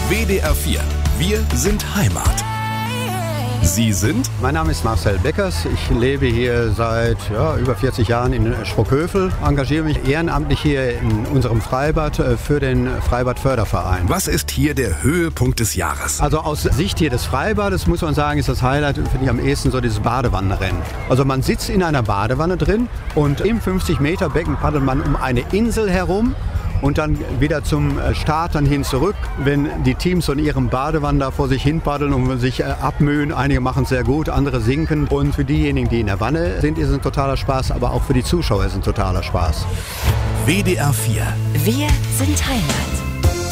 WDR 4. Wir sind Heimat. Sie sind? Mein Name ist Marcel Beckers. Ich lebe hier seit über 40 Jahren in Sprockhövel, engagiere mich ehrenamtlich hier in unserem Freibad für den Freibad-Förderverein. Was ist hier der Höhepunkt des Jahres? Also aus Sicht hier des Freibades muss man sagen, ist das Highlight, finde ich am ehesten so dieses Badewannenrennen. Also man sitzt in einer Badewanne drin und im 50-Meter-Becken paddelt man um eine Insel herum. Und dann wieder zum Start dann hin zurück, wenn die Teams so in ihrem Badewannen da vor sich hin paddeln und sich abmühen. Einige machen es sehr gut, andere sinken. Und für diejenigen, die in der Wanne sind, ist es ein totaler Spaß, aber auch für die Zuschauer ist es ein totaler Spaß. WDR 4. Wir sind Heimat.